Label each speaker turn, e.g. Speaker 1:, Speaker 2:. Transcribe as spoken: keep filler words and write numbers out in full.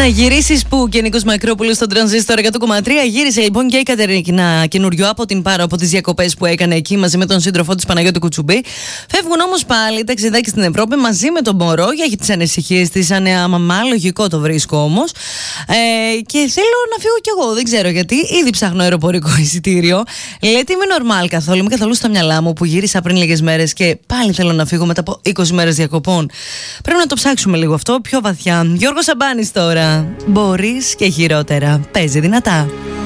Speaker 1: Να γυρίσεις που και Νίκος Μακρόπουλος στον Τρανζίστορ εκατό κόμμα τρία. Γύρισε λοιπόν και η Κατερίνα καινούριο από την Πάρο, από τις διακοπές που έκανε εκεί μαζί με τον σύντροφό της Παναγιώτη Κουτσουμπή. Φεύγουν όμως πάλι ταξιδάκι στην Ευρώπη μαζί με τον μωρό για τις ανησυχίες της. Σαν νέα μαμά, λογικό το βρίσκω όμως. Ε, και θέλω να φύγω κι εγώ, δεν ξέρω γιατί. Ήδη ψάχνω αεροπορικό εισιτήριο. Λέτε είμαι normal καθόλου, είμαι καθόλου στα μυαλά μου που γύρισα πριν λίγες μέρες και πάλι θέλω να φύγω μετά από είκοσι μέρες διακοπών. Πρέπει να το ψάξουμε λίγο αυτό πιο βαθιά. Γιώργος Σαμπάνης τώρα. Μπορείς και χειρότερα. Παίζει δυνατά.